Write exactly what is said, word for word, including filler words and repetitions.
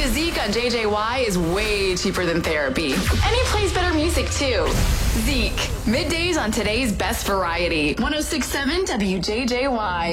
Zeke on J J Y is way cheaper than therapy. And he plays better music, too. Zeke, middays on today's best variety. one oh six point seven W J J Y.